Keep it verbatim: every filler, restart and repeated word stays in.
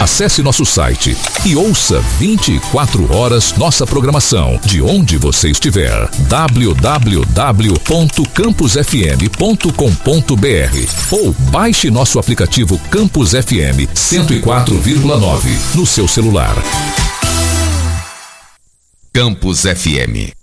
Acesse nosso site e ouça vinte e quatro horas nossa programação, de onde você estiver. w w w ponto campus f m ponto com ponto b r ou baixe nosso aplicativo Campus F M cento e quatro vírgula nove no seu celular. Campus F M.